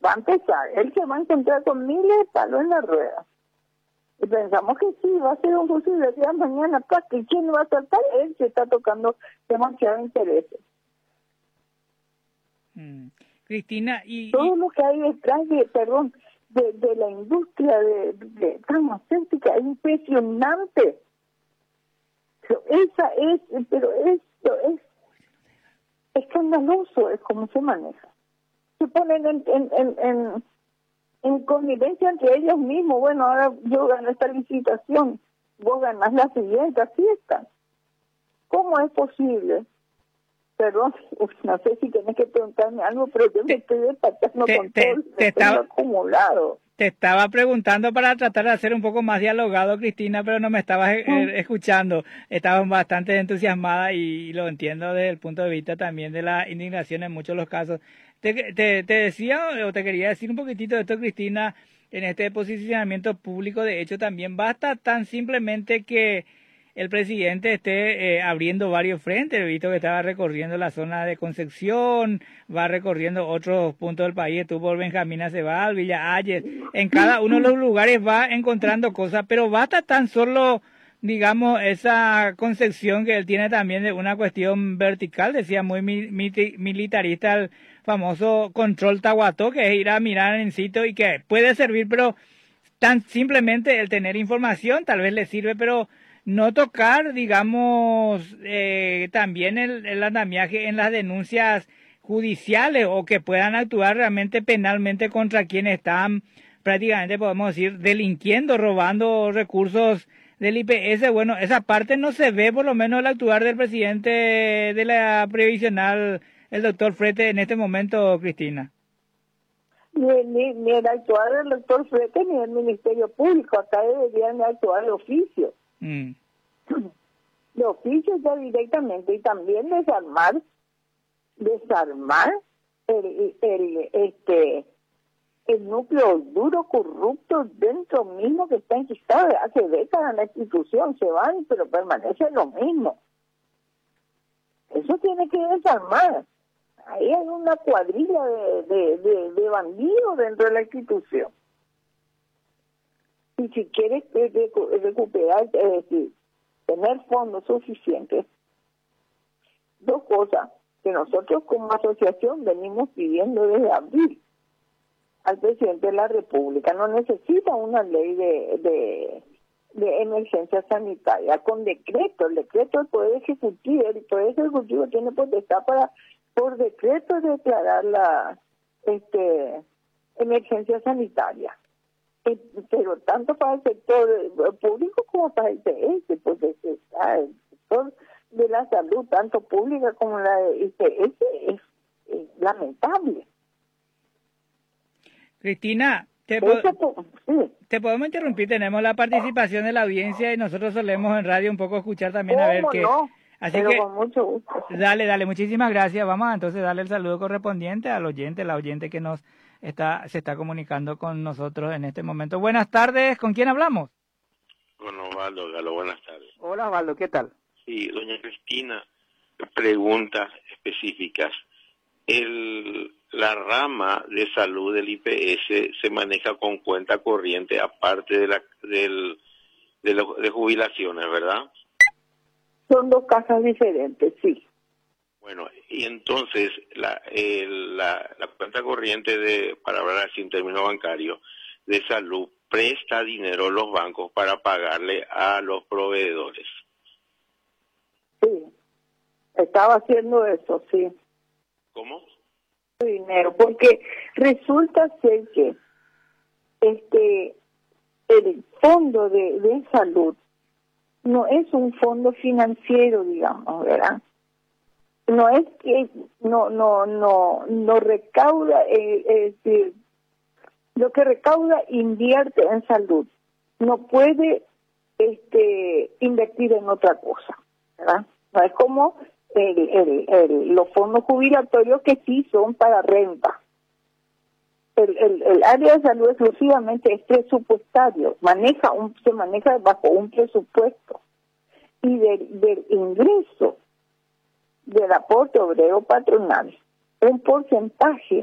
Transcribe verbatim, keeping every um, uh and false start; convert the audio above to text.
Va a empezar, él se va a encontrar con miles de palos en la rueda. Y pensamos que sí, va a ser un fusil de día mañana, ¿para que quién va a saltar? Él se está tocando demasiado intereses. Mm. Cristina, y... Todo y... lo que hay detrás de, perdón, de, de la industria de, de farmacéutica es impresionante. Pero esa es, pero esto es escandaloso, es como se maneja. Se ponen en, en, en, en, en connivencia entre ellos mismos. Bueno, ahora yo gano esta licitación, vos ganás la siguiente, así está. ¿Cómo es posible? Perdón, no sé si tenés que preguntarme algo, pero yo me estoy despachando con te, todo el te estaba, acumulado. Te estaba preguntando para tratar de hacer un poco más dialogado, Cristina, pero no me estabas eh, escuchando. Estabas bastante entusiasmada y, y lo entiendo desde el punto de vista también de la indignación en muchos de los casos. Te, te, te decía o te quería decir un poquitito de esto, Cristina, en este posicionamiento público. De hecho, también basta tan simplemente que el presidente esté eh, abriendo varios frentes. He visto que estaba recorriendo la zona de Concepción, va recorriendo otros puntos del país, estuvo por Benjamín Acebal, Villa Ayes. En cada uno de los lugares va encontrando cosas, pero basta tan solo, digamos, esa concepción que él tiene también de una cuestión vertical, decía muy mi, mi, militarista el famoso control tahuató, que es ir a mirar en sitio y que puede servir, pero tan simplemente el tener información tal vez le sirve, pero no tocar, digamos, eh, también el, el andamiaje en las denuncias judiciales o que puedan actuar realmente penalmente contra quienes están prácticamente, podemos decir, delinquiendo, robando recursos del I P S. Bueno, esa parte no se ve, por lo menos el actuar del presidente de la previsional, el doctor Frete, en este momento, Cristina. Ni, ni, ni el actuar del doctor Frete ni el Ministerio Público, acá deberían actuar de oficio. Mm. De oficio ya directamente, y también desarmar desarmar el, el este el núcleo duro corrupto dentro mismo que está enquistado hace décadas en la institución. Se van pero permanece lo mismo. Eso tiene que desarmar. Ahí hay una cuadrilla de, de, de, de bandidos dentro de la institución. Y si quieres recuperar, es decir, tener fondos suficientes, dos cosas que nosotros como asociación venimos pidiendo desde abril al presidente de la República. No necesita una ley de, de, de emergencia sanitaria con decreto. El decreto del Poder Ejecutivo, el Poder Ejecutivo tiene potestad para, por decreto, declarar la este emergencia sanitaria. Pero tanto para el sector público como para el I P S, pues el sector de la salud, tanto pública como la de I P S, es, es lamentable. Cristina, te, po sí. te podemos interrumpir, tenemos la participación de la audiencia y nosotros solemos en radio un poco escuchar también a ver qué... No? Así Pero que, con mucho gusto. Dale, dale, muchísimas gracias. Vamos a entonces darle el saludo correspondiente al oyente, la oyente que nos está se está comunicando con nosotros en este momento. Buenas tardes, ¿con quién hablamos? Con Osvaldo Galo, buenas tardes. Hola Osvaldo, ¿qué tal? Sí, doña Cristina, preguntas específicas. El, la rama de salud del I P S se maneja con cuenta corriente aparte de la del, de, lo, de jubilaciones, ¿verdad? Son dos cajas diferentes, sí. Bueno, y entonces la, el, la, la cuenta corriente de, para hablar así en términos bancarios, de salud, presta dinero a los bancos para pagarle a los proveedores. Sí, estaba haciendo eso, sí. ¿Cómo? Dinero, porque resulta ser que este el fondo de, de salud no es un fondo financiero, digamos, ¿verdad? No es que no no no no recauda, eh, es decir, lo que recauda invierte en salud, no puede este invertir en otra cosa, ¿verdad? No es como el, el, el, los fondos jubilatorios que sí son para renta. El, el, el área de salud exclusivamente es presupuestario, maneja un, se maneja bajo un presupuesto, y del, del ingreso del aporte obrero patronal, un porcentaje